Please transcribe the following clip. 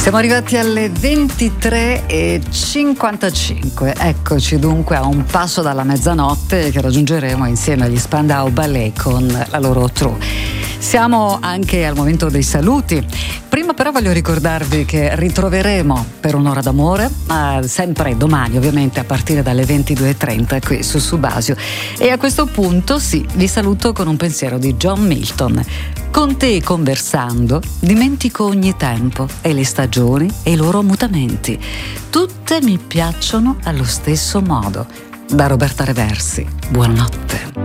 Siamo arrivati alle 23:55. Eccoci dunque a un passo dalla mezzanotte che raggiungeremo insieme agli Spandau Ballet con la loro True. Siamo anche al momento dei saluti. Prima però voglio ricordarvi che ritroveremo per un'ora d'amore sempre domani, ovviamente a partire dalle 22:30 qui su Subasio. E a questo punto sì, vi saluto con un pensiero di John Milton. Con te conversando dimentico ogni tempo e le stagioni e i loro mutamenti. Tutte mi piacciono allo stesso modo. Da Roberta Reversi, buonanotte.